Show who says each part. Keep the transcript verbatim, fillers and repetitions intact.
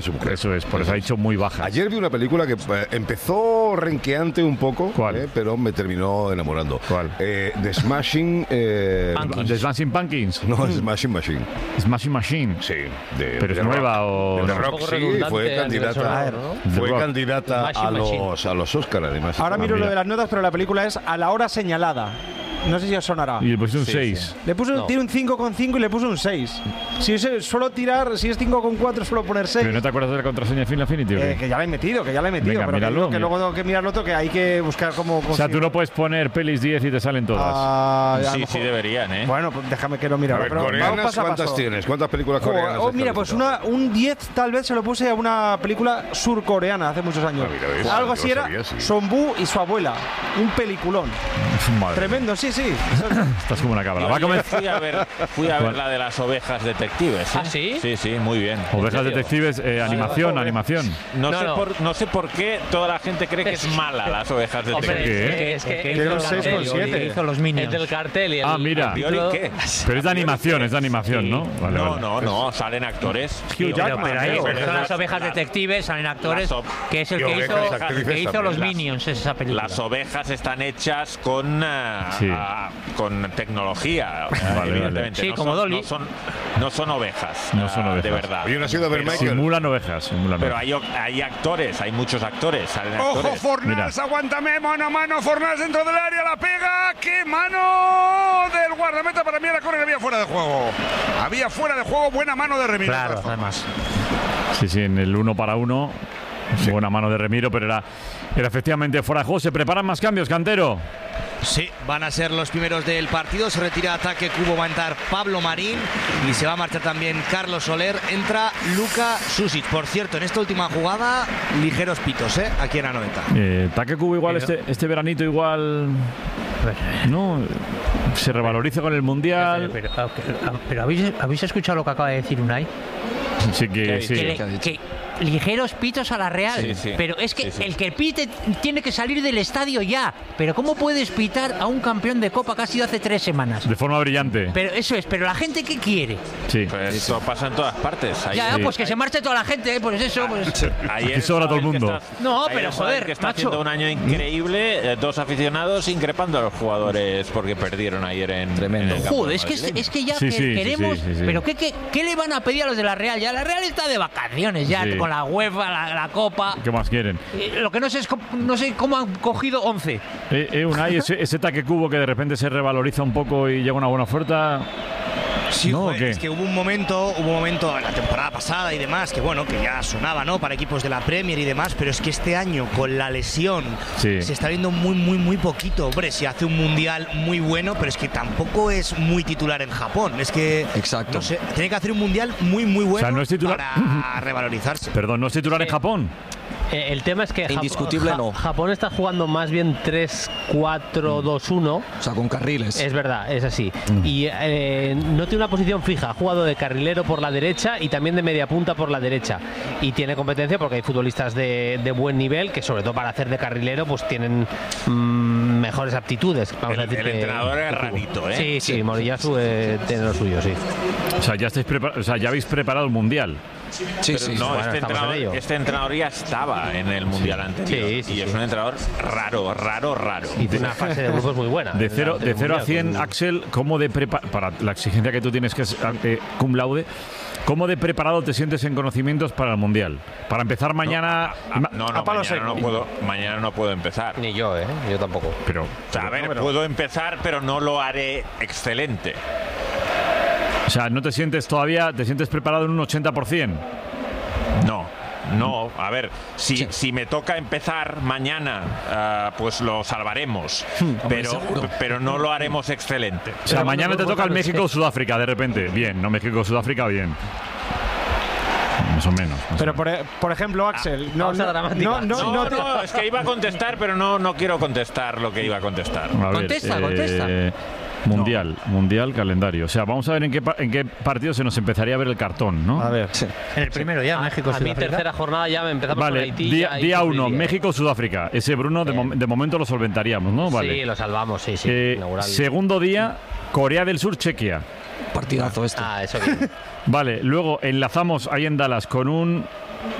Speaker 1: su mujer.
Speaker 2: Eso es, por eso ha dicho muy baja.
Speaker 1: Ayer vi una película que eh, empezó renqueante un poco,
Speaker 2: ¿Cuál?
Speaker 1: Eh, pero me terminó enamorando.
Speaker 2: ¿Cuál?
Speaker 1: Eh, The Smashing... Eh,
Speaker 2: ¿The Smashing Pumpkins?
Speaker 1: no, Smashing Machine.
Speaker 2: Smashing Machine.
Speaker 1: Sí. De,
Speaker 2: ¿Pero
Speaker 1: de
Speaker 2: es nueva
Speaker 1: rock.
Speaker 2: o...?
Speaker 1: De
Speaker 2: no?
Speaker 1: rock, sí, fue candidata,
Speaker 2: ¿no?
Speaker 1: fue
Speaker 2: The Rock.
Speaker 1: candidata a
Speaker 3: Smashing Machine.
Speaker 1: los, a los Oscar, además.
Speaker 4: Ahora miro
Speaker 2: Ah,
Speaker 4: lo
Speaker 2: mira.
Speaker 4: de las notas, pero la película es A la hora señalada. No sé si os sonará.
Speaker 2: Y le pusiste un
Speaker 1: Sí,
Speaker 2: seis.
Speaker 4: Le puse,
Speaker 3: No.
Speaker 4: tiene un cinco coma cinco y le puse un seis. Si es, suelo tirar, si es cinco coma cuatro, suelo poner seis.
Speaker 2: ¿Pero no te acuerdas de la contraseña de Film Affinity? o qué?
Speaker 4: Eh, que ya la he metido, que ya la he metido.
Speaker 2: Venga,
Speaker 4: pero que,
Speaker 2: míralo,
Speaker 4: digo que
Speaker 2: mira.
Speaker 4: luego tengo que mirarlo otro, que hay que buscar cómo
Speaker 2: O sea,
Speaker 4: consigo.
Speaker 2: tú no puedes poner pelis diez y te salen todas.
Speaker 4: Ah, a lo
Speaker 5: Sí,
Speaker 4: mejor-
Speaker 5: sí deberían, ¿eh?
Speaker 4: Bueno, pues déjame que lo mire.
Speaker 1: A ver,
Speaker 4: pero vamos
Speaker 1: coreanas,
Speaker 4: paso a
Speaker 1: ¿cuántas
Speaker 4: paso.
Speaker 1: tienes? ¿Cuántas películas
Speaker 4: Jo,
Speaker 1: coreanas?
Speaker 4: oh,
Speaker 1: has
Speaker 4: mira, pues
Speaker 1: calificado?
Speaker 4: una, un diez tal vez se lo puse a una película surcoreana hace muchos años.
Speaker 1: Ah, mira, ves,
Speaker 4: Algo
Speaker 1: yo
Speaker 4: así
Speaker 1: lo
Speaker 4: era
Speaker 1: sabía, sí.
Speaker 4: Sonbu y su abuela. Un peliculón.
Speaker 2: Madre.
Speaker 4: Tremendo, sí, sí.
Speaker 2: Estás como una cabra.
Speaker 5: Yo
Speaker 2: Va a
Speaker 5: ayer
Speaker 2: comer
Speaker 5: fui a ver, fui a ver la de las ovejas detectives. ¿eh?
Speaker 3: ¿Ah, sí?
Speaker 5: Sí, sí, muy bien.
Speaker 2: Ovejas
Speaker 5: ¿En serio?
Speaker 2: Detectives, eh, animación, animación.
Speaker 5: No,
Speaker 3: No,
Speaker 5: sé
Speaker 3: no.
Speaker 5: Por, no sé por qué toda la gente cree que es mala las ovejas
Speaker 3: Hombre,
Speaker 5: detectives.
Speaker 2: ¿Qué?
Speaker 3: es que, es que
Speaker 4: Quiero
Speaker 3: hizo el
Speaker 4: seis
Speaker 3: cartel,
Speaker 4: con siete.
Speaker 3: hizo los Minions. Es del cartel y el,
Speaker 2: Ah, mira.
Speaker 3: el título-
Speaker 5: ¿Priori qué?
Speaker 2: Pero es de animación, es de animación, ¿no? Vale,
Speaker 5: No,
Speaker 2: vale.
Speaker 5: no, no, salen actores.
Speaker 2: Hugh
Speaker 3: Pero,
Speaker 2: Jackman,
Speaker 3: pero ahí
Speaker 2: creo.
Speaker 3: pero son las
Speaker 5: Las-
Speaker 3: ovejas
Speaker 5: las-
Speaker 3: detectives, salen actores,
Speaker 5: las o-
Speaker 3: que es el
Speaker 1: y
Speaker 3: que
Speaker 1: ovejas
Speaker 3: hizo,
Speaker 1: actrices
Speaker 3: que hizo
Speaker 1: también.
Speaker 3: los
Speaker 5: Las-
Speaker 3: Minions, esa película.
Speaker 5: Las ovejas están hechas con, eh,
Speaker 2: Sí.
Speaker 5: ah, con tecnología, eh,
Speaker 2: Vale,
Speaker 5: evidentemente.
Speaker 3: vale. Sí,
Speaker 5: no
Speaker 3: como
Speaker 5: son,
Speaker 3: Dolly.
Speaker 5: No son, no son ovejas.
Speaker 2: No son
Speaker 5: ah,
Speaker 2: ovejas.
Speaker 5: De verdad.
Speaker 1: Oye, ¿no has ido a ver
Speaker 5: Pero-
Speaker 1: Michael?
Speaker 2: Simulan ovejas, simulan
Speaker 5: Pero
Speaker 2: ovejas.
Speaker 5: hay, hay actores, hay muchos actores, salen
Speaker 1: ¡Ojo,
Speaker 5: actores.
Speaker 1: Fornals! ¡Aguántame! ¡Mano a mano! ¡Fornals dentro del área! ¡La pega! ¡Qué mano del guardameta! Para mí era córner, había fuera de juego. Había fuera de juego, buena mano de Remiro.
Speaker 3: Claro, además.
Speaker 2: Sí, sí, en el uno para uno. Buena mano de Remiro, pero era, era efectivamente fuera de juego. ¿Se preparan más cambios, Cantero?
Speaker 6: Sí, van a ser los primeros del partido. Se retira ataque Cubo, va a entrar Pablo Marín y se va a marchar también Carlos Soler. Entra Luka Susic. Por cierto, en esta última jugada, ligeros pitos, ¿eh? Aquí en Anoeta.
Speaker 2: Eh, Taque Cubo igual,
Speaker 3: Pero-
Speaker 2: este, este veranito igual... ¿No? Se revaloriza con el Mundial.
Speaker 3: Pero, pero, pero, pero ¿habéis, ¿habéis escuchado lo que acaba de decir Unai?
Speaker 2: Sí que sí.
Speaker 3: Que, le- que ligeros pitos a la Real.
Speaker 5: Sí, sí.
Speaker 3: Pero es que
Speaker 5: Sí, sí.
Speaker 3: el que pite tiene que salir del estadio ya. Pero ¿cómo puedes pitar a un campeón de Copa que ha sido hace tres semanas?
Speaker 2: De forma brillante.
Speaker 3: Pero eso es, pero la gente ¿qué quiere?
Speaker 2: Sí.
Speaker 5: Pues esto pasa en todas partes. Ayer-
Speaker 3: Ya, pues que se marche toda la gente, ¿eh? Pues eso, pues...
Speaker 5: Ayer
Speaker 2: Que sobra todo el
Speaker 5: Isabel, que
Speaker 2: mundo.
Speaker 5: está-
Speaker 3: No,
Speaker 5: ayer
Speaker 3: pero,
Speaker 5: Isabel,
Speaker 3: joder,
Speaker 5: que está
Speaker 3: macho.
Speaker 5: haciendo un año increíble, eh, dos aficionados increpando a los jugadores porque perdieron ayer en Tremendo.
Speaker 3: Joder, es que, es, es que ya
Speaker 2: Sí,
Speaker 3: que
Speaker 2: sí, sí,
Speaker 3: queremos...
Speaker 2: sí, sí, sí.
Speaker 3: Pero ¿qué, qué, ¿qué le van a pedir a los de la Real? Ya la Real está de vacaciones ya,
Speaker 2: Sí.
Speaker 3: con la UEFA, la, la Copa...
Speaker 2: ¿Qué más quieren?
Speaker 3: Eh, Lo que no sé es cómo, no sé cómo han cogido once.
Speaker 2: Eh, eh, Unai, ese, ese Taque Cubo que de repente se revaloriza un poco y llega una buena oferta.
Speaker 6: Sí,
Speaker 2: ¿No,
Speaker 6: joder,
Speaker 2: o qué?
Speaker 6: es que hubo un momento, hubo un momento en la temporada pasada y demás, que bueno, que ya sonaba, ¿no? Para equipos de la Premier y demás, pero es que este año con la lesión
Speaker 2: Sí.
Speaker 6: se está viendo muy, muy, muy poquito. Hombre, se hace un mundial muy bueno, pero es que tampoco es muy titular en Japón. Es que,
Speaker 7: Exacto.
Speaker 6: no sé, tiene que hacer un mundial muy, muy bueno
Speaker 2: O sea, no es titular-
Speaker 6: para revalorizarse.
Speaker 2: Perdón, ¿no es titular en Japón?
Speaker 8: Eh, el tema es que Jap-
Speaker 7: Indiscutible
Speaker 8: Ja-
Speaker 7: no.
Speaker 8: Japón está jugando más bien tres cuatro dos uno.
Speaker 7: O sea, con carriles.
Speaker 8: Es verdad, es así. Y eh, no tiene una posición fija. Ha jugado de carrilero por la derecha y también de media punta por la derecha. Y tiene competencia porque hay futbolistas de, de buen nivel que, sobre todo para hacer de carrilero, pues tienen mm, mejores aptitudes. Vamos a
Speaker 5: El,
Speaker 8: decir
Speaker 5: el
Speaker 8: que-
Speaker 5: entrenador es
Speaker 8: que Cubo.
Speaker 5: rarito, ¿eh?
Speaker 8: Sí, sí, Moriyasu eh, tiene lo suyo, sí.
Speaker 2: O sea, ya estáis prepar- o sea, ya habéis preparado el Mundial.
Speaker 7: Sí,
Speaker 5: Pero
Speaker 7: sí.
Speaker 5: no,
Speaker 8: Bueno,
Speaker 5: este,
Speaker 8: estamos en ello.
Speaker 5: entrenador, este entrenador ya estaba en el Mundial anterior.
Speaker 8: Sí, sí,
Speaker 5: y es
Speaker 8: sí.
Speaker 5: un entrenador raro, raro, raro.
Speaker 8: Y tiene una fase de grupos muy buena.
Speaker 2: De cero,
Speaker 8: En la
Speaker 2: de cero a
Speaker 8: Mundial,
Speaker 2: cien,
Speaker 8: con-
Speaker 2: Axel, ¿cómo de prepa- para la exigencia que tú tienes que es eh, cum laude, ¿cómo de preparado te sientes en conocimientos para el Mundial? Para empezar mañana...
Speaker 5: Ah, no, no,
Speaker 4: a palo
Speaker 5: mañana no,
Speaker 4: seco.
Speaker 5: puedo, mañana no puedo empezar.
Speaker 8: Ni yo, ¿eh? Yo tampoco.
Speaker 2: Pero,
Speaker 5: O sea, a ver, puedo empezar, pero no lo haré excelente.
Speaker 2: o sea, ¿no te sientes todavía, te sientes preparado en un ochenta por ciento?
Speaker 5: No, no. A ver, si, si me toca empezar mañana, ah, pues lo salvaremos. Pero,
Speaker 7: seguro.
Speaker 5: pero no lo haremos excelente.
Speaker 2: O sea, mañana te toca el México-Sudáfrica de repente. Bien, no México-Sudáfrica, bien. Más o menos. más
Speaker 4: Pero
Speaker 2: o
Speaker 4: por, e- por ejemplo, Axel, no,
Speaker 8: pausa
Speaker 4: no,
Speaker 8: dramática.
Speaker 4: no, no,
Speaker 5: No,
Speaker 4: no te-
Speaker 5: no, es que iba a contestar, pero no, no quiero contestar lo que iba a contestar.
Speaker 2: menos. A ver,
Speaker 3: Contesta, contesta.
Speaker 2: Mundial, mundial, calendario. O sea, vamos a ver en qué, pa- en qué partido se nos empezaría a ver el cartón, ¿no?
Speaker 4: A ver.
Speaker 3: En el primero ya,
Speaker 8: A,
Speaker 3: México,
Speaker 8: a mí tercera jornada ya me empezamos con
Speaker 2: Vale,
Speaker 8: Haití.
Speaker 2: día,
Speaker 8: ya ahí
Speaker 2: día uno,
Speaker 8: sufriría.
Speaker 2: México-Sudáfrica. Ese Bruno, de, mom- de momento lo solventaríamos, ¿no? Vale.
Speaker 8: Sí, lo salvamos, sí, sí.
Speaker 2: Eh,
Speaker 8: inaugural.
Speaker 2: segundo día, Corea del Sur, Chequia.
Speaker 7: Partidazo este.
Speaker 8: Ah, eso bien.
Speaker 2: Vale, luego enlazamos ahí en Dallas con un